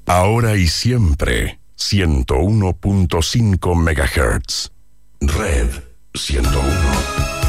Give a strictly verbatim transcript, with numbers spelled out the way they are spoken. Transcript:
Ahora y siempre, ciento uno punto cinco megahertz. Red ciento uno.